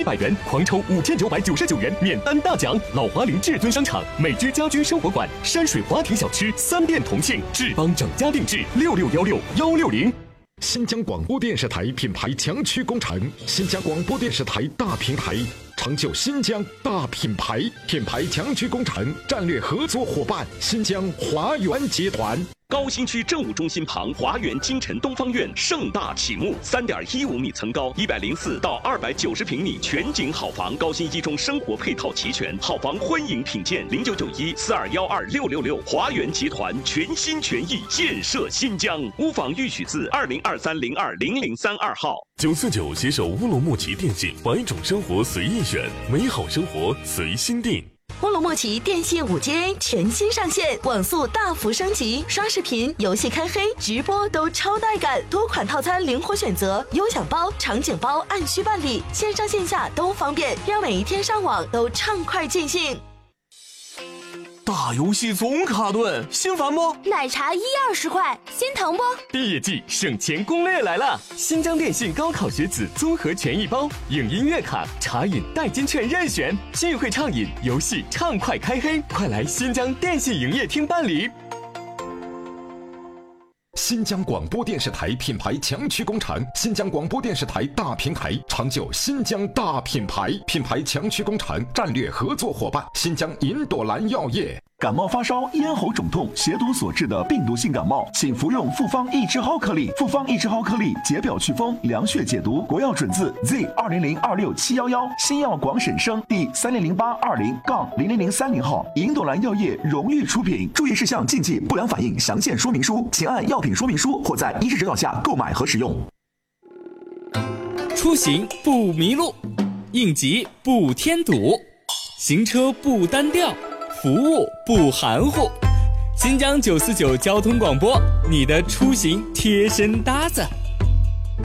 100元，狂抽5999元免单大奖。老华林至尊商场、美居家居生活馆、山水华庭小吃3店同庆，智邦整家定制6616-160。 新疆广播电视台品牌强驱工程，新疆广播电视台大平台，成就新疆大品牌。品牌强驱工程战略合作伙伴：新疆华源集团。 高新区政务中心旁华源金晨东方院盛大启幕，3.15米层高，104到290平米全景好房，高新一中生活配套齐全，好房欢迎品鉴，099142126666。华源集团全心全意建设新疆，屋房预许字2023020032号。 949携手乌鲁木齐电信，百种生活随意选，美好生活随心定。 乌鲁木齐电信5G全新上线，网速大幅升级，刷视频、游戏开黑、直播都超带感，多款套餐灵活选择，优享包、场景包按需办理，线上线下都方便，让每一天上网都畅快尽兴。 打游戏总卡顿，心烦不？ 奶茶120块，心疼不？ 毕业季省钱攻略来了！新疆电信高考学子综合权益包，影音乐卡、茶饮代金券任选，聚会畅饮，游戏畅快开黑，快来新疆电信营业厅办理。 新疆广播电视台品牌强驱工程，新疆广播电视台大平台，成就新疆大品牌。品牌强驱工程战略合作伙伴：新疆银朵兰药业。 感冒发烧、咽喉肿痛、血毒所致的病毒性感冒，请服用复方益智蒿颗粒。复方益智蒿颗粒解表祛风、凉血解毒，国药准字 Z20026711，新药广审生第300820-00030号，银朵兰药业荣誉出品。注意事项、禁忌、不良反应详见说明书，请按药品说明书或在医师指导下购买和使用。 出行不迷路，应急不添堵，行车不单调，服务不含糊。新疆949交通广播，你的出行贴身搭子。